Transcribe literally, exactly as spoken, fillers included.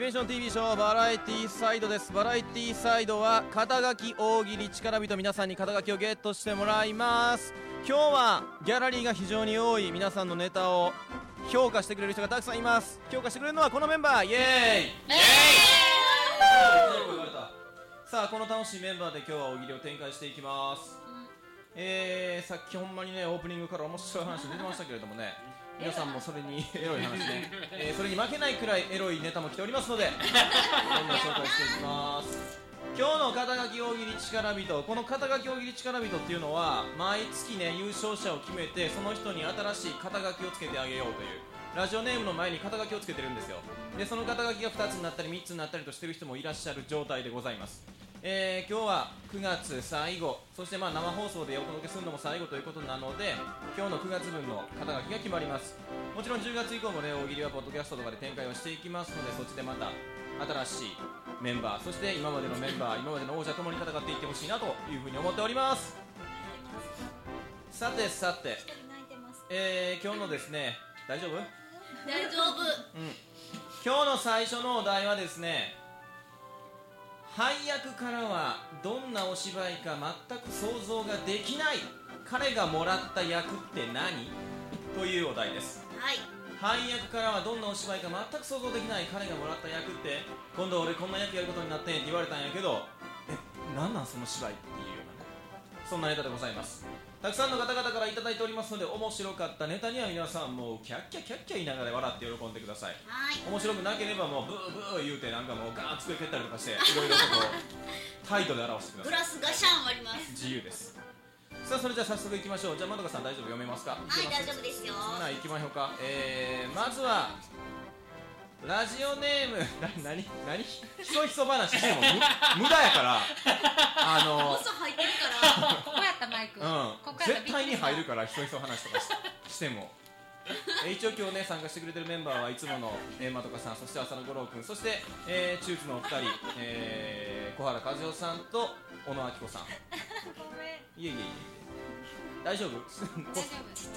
ベンション ティーブイ ショーバラエティサイドです。バラエティサイドは肩書き大喜利力人、皆さんに肩書きをゲットしてもらいます。今日はギャラリーが非常に多い、皆さんのネタを評価してくれる人がたくさんいます。評価してくれるのはこのメンバー、イエーイイエーイ。さあこの楽しいメンバーで今日は大喜利を展開していきます。えー、さっきほんまにねオープニングから面白い話出てましたけれどもね、皆さんもそれにエロい話で、えー、それに負けないくらいエロいネタも来ておりますのでどんどん紹介していきます。今日の肩書き大喜利力人、この肩書き大喜利力人っていうのは毎月ね優勝者を決めて、その人に新しい肩書きをつけてあげようというラジオネームの前に肩書きをつけてるんですよ。でその肩書きがふたつになったりみっつになったりとしてる人もいらっしゃる状態でございます。えー、今日はくがつ最後、そしてまあ生放送でお届けするのも最後ということなので、今日のくがつぶんの肩書きが決まります。もちろんじゅうがつ以降もね大喜利はポッドキャストとかで展開をしていきますので、そっちでまた新しいメンバー、そして今までのメンバー、今までの王者ともに戦っていってほしいなというふうに思っております。さてさて、えー、今日のですね、大丈夫？ 大丈夫。 うん。今日の最初のお題はですね、配役からはどんなお芝居か全く想像ができない彼がもらった役って何？というお題です。 はい。 配役からはどんなお芝居か全く想像できない彼がもらった役って、今度俺こんな役やることになってんって言われたんやけど、え、なんなんその芝居っていうようなね、そんなネタでございます。たくさんの方々からいただいておりますので、面白かったネタには皆さんもうキャッキャキャッキャ言いながら笑って喜んでください。 はい。 面白くなければもうブーブー言うてなんかもうガーッ机蹴ったりとかしていろいろとこうタイトで表してください。 グラスガシャン割ります。 自由です。さあそれじゃあ早速いきましょう。じゃあまどかさん大丈夫？読めますか？ はい、大丈夫ですよ。 ほな行きましょうか。えー、まずはラジオネームな、なになにひそひそ話しても無無駄やからあの嘘入ってるからここやったマイク、 うん、 ここやった絶対に入るからひそひそ話とか し, してもえ一応今日ね参加してくれてるメンバーはいつものえーまどかさん、そして浅野五郎君、そして、えー、中津のお二人、えー、小原和代さんと小野明子さん。いえいえいえ大丈夫？ 大丈夫。